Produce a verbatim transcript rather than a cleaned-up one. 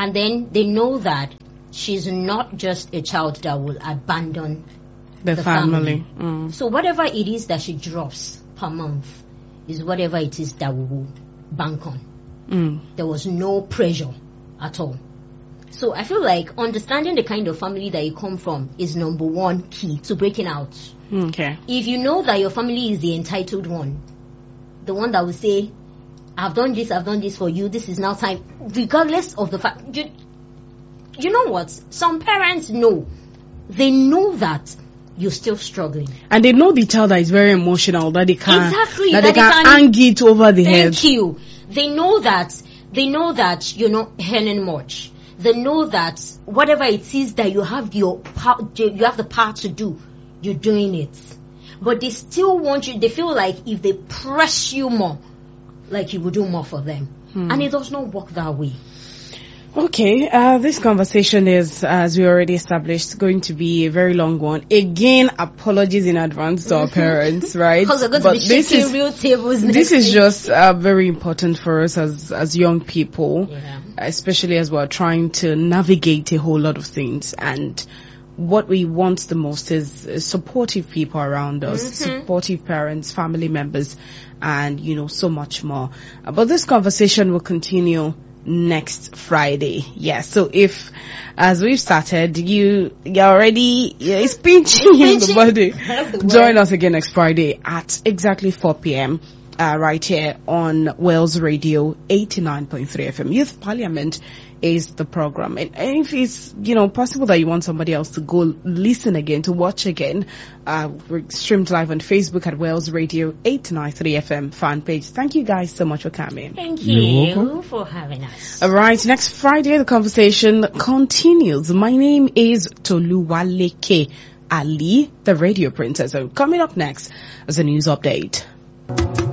And then they know that she's not just a child that will abandon The, the family. family. Mm. So whatever it is that she drops per month is whatever it is that we will bank on. Mm. There was no pressure at all. So I feel like understanding the kind of family that you come from is number one key to breaking out. Okay. If you know that your family is the entitled one, the one that will say, I've done this, I've done this for you, this is now time, regardless of the fact, you, you know what? Some parents know. They know that you're still struggling. And they know the child that is very emotional, that they can, Exactly, that, that they they can can- hang it over the head. Thank you. They know that, they know that you're not earning much. They know that whatever it is that you have your pow- you have the power to do, you're doing it. But they still want you, they feel like if they press you more, like you will do more for them. Hmm. And it does not work that way. Okay, uh, this conversation is, as we already established, going to be a very long one. Again, apologies in advance to our parents, right? Because we're going But to be this shaking is real tables next this is week. just uh, very important for us as as young people, Yeah. especially as we're trying to navigate a whole lot of things. And what we want the most is, is supportive people around us, Mm-hmm. supportive parents, family members, and you know so much more. Uh, but this conversation will continue next Friday. Yeah. So if, as we've started, you you're already yeah, it's pinching in the Pinching. body. That's the word. Join us again next Friday at exactly four p.m. Uh, right here on Wales Radio eighty-nine point three F M. Youth Parliament is the program. And, and if it's, you know, possible that you want somebody else to go listen again, to watch again, uh, we're streamed live on Facebook at Wales Radio eight nine three F M fan page. Thank you guys so much for coming. Thank You're you welcome. for having us. All right, next Friday the conversation continues. My name is Toluwaleke Ali, the radio princess. So coming up next is a news update.